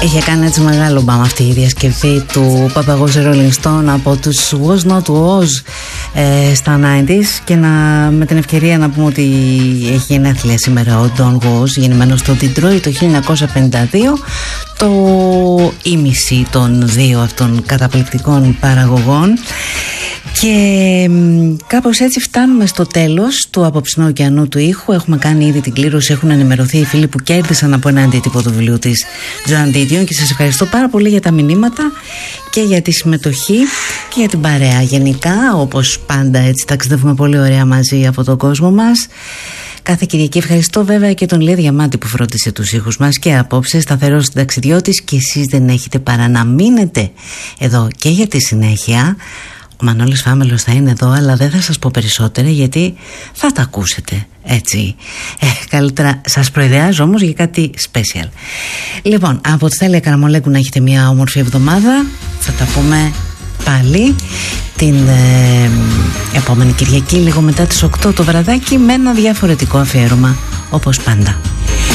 Είχε κάνει έτσι μεγάλο μπαμ αυτή η διασκευή του Παπαγός Rolling Stone από τους Was Not Was στα 90's, και με την ευκαιρία να πούμε ότι έχει γενέθλια σήμερα ο Don Was, γεννημένος στο Detroit το 1952, το ήμιση των δύο αυτών καταπληκτικών παραγωγών. Και κάπως έτσι φτάνουμε στο τέλος του απόψινου ωκεανού του ήχου. Έχουμε κάνει ήδη την κλήρωση, έχουν ενημερωθεί οι φίλοι που κέρδισαν από ένα αντίτυπο του βιβλίου της Joan Didion, και σας ευχαριστώ πάρα πολύ για τα μηνύματα και για τη συμμετοχή και για την παρέα. Γενικά, όπως πάντα, έτσι ταξιδεύουμε πολύ ωραία μαζί από τον κόσμο μας κάθε Κυριακή. Ευχαριστώ βέβαια και τον Λία Διαμάντη που φρόντισε τους ήχους μας και απόψε σταθερός συνταξιδιώτης, και εσείς δεν έχετε παρά να μείνετε εδώ και για τη συνέχεια. Ο Μανώλης Φάμελος θα είναι εδώ, αλλά δεν θα σας πω περισσότερα γιατί θα τα ακούσετε έτσι. Καλύτερα σας προειδεάζω όμως για κάτι special. Λοιπόν, από τη Στέλια Καραμολέγκου να έχετε μια όμορφη εβδομάδα. Θα τα πούμε πάλι την επόμενη Κυριακή λίγο μετά τις 8 το βραδάκι με ένα διαφορετικό αφιέρωμα όπως πάντα.